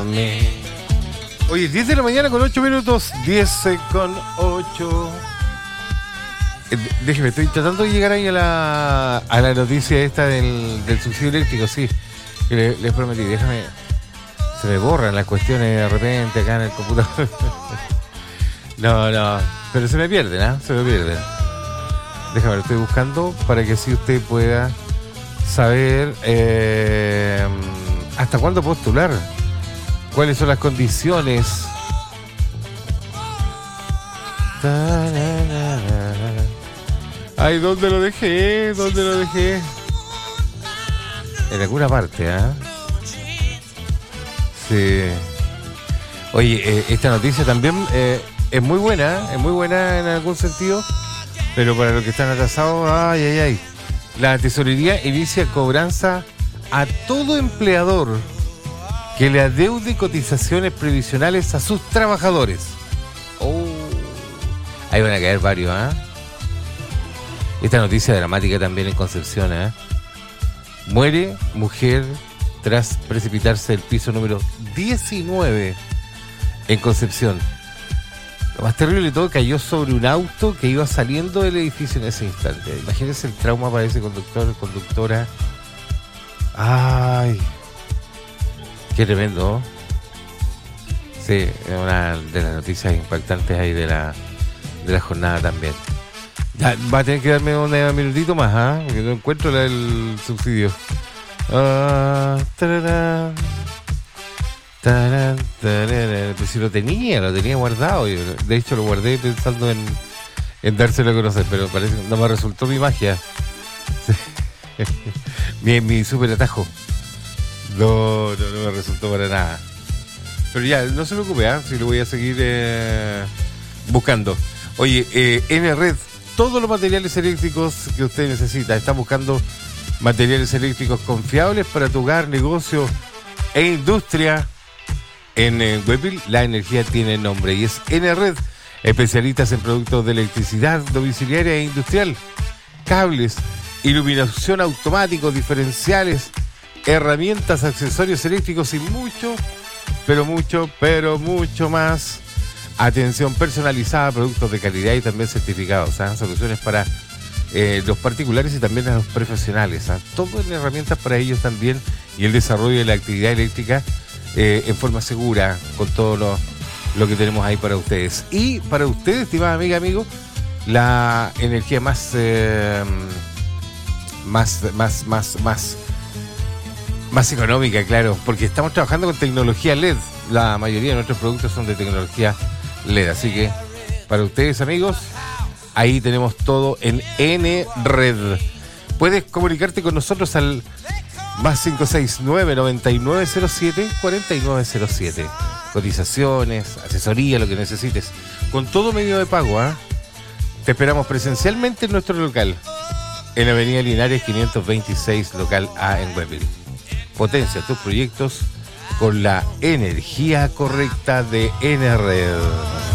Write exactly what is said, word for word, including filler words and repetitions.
Mírame. Oye, diez de la mañana con ocho minutos. diez con ocho. Eh, déjeme, estoy tratando de llegar ahí a la, a la noticia esta del, del subsidio eléctrico, sí. Que le, les prometí, déjame. Se me borran las cuestiones de repente acá en el computador. No, no, pero se me pierden, ¿ah? ¿eh? Se me pierden. Déjame, lo estoy buscando para que así usted pueda saber eh, hasta cuándo postular, cuáles son las condiciones. Ay, ¿dónde lo dejé? ¿Dónde lo dejé? En alguna parte, ¿ah? ¿eh? Sí. Oye, eh, esta noticia también eh, es muy buena, es muy buena en algún sentido, pero para los que están atrasados, ay, ay, ay. La tesorería inicia cobranza a todo empleador que le adeude cotizaciones previsionales a sus trabajadores. Oh, ahí van a caer varios, ¿ah? ¿eh? Esta noticia dramática también en Concepción, ¿eh? Muere mujer tras precipitarse del piso número diecinueve en Concepción. Lo más terrible de todo, cayó sobre un auto que iba saliendo del edificio en ese instante. Imagínense el trauma para ese conductor, conductora. Ay, qué tremendo. Sí, es una de las noticias impactantes ahí de la, de la jornada también. Ya, va a tener que darme un minutito más, ¿ah? ¿eh? Porque no encuentro la, el subsidio. Ah, tararán, tararán, tararán. Pues si lo tenía, lo tenía guardado. De hecho, lo guardé pensando en, en dárselo a conocer, pero parece que no me resultó mi magia. mi, mi super atajo. No, no, no me resultó para nada. Pero ya, no se preocupe, ¿eh? Si lo voy a seguir eh, buscando. Oye, eh, N-Red, todos los materiales eléctricos que usted necesita. Está buscando materiales eléctricos confiables para tu hogar, negocio e industria. En eh, Webbil la energía tiene nombre y es N-Red, especialistas en productos de electricidad domiciliaria e industrial, cables, iluminación automático, diferenciales, herramientas, accesorios eléctricos y mucho, pero mucho, pero mucho más. Atención personalizada, productos de calidad y también certificados, ¿eh? Soluciones para eh, los particulares y también a los profesionales, ¿eh? Todo en herramientas para ellos también y el desarrollo de la actividad eléctrica eh, en forma segura, con todo lo, lo que tenemos ahí para ustedes. Y para ustedes, estimada amiga, amigo, la energía más, eh, más, más, más, más, más económica, claro, porque estamos trabajando con tecnología L E D. La mayoría de nuestros productos son de tecnología L E D, así que para ustedes, amigos, ahí tenemos todo en N-Red. Puedes comunicarte con nosotros al más cinco seis nueve, noventa y nueve cero siete, cuarenta y nueve cero siete. Cotizaciones, asesoría, lo que necesites, con todo medio de pago, ¿eh? Te esperamos presencialmente en nuestro local, en Avenida Linares quinientos veintiséis, local A en Webbil. Potencia tus proyectos con la energía correcta de N-Red.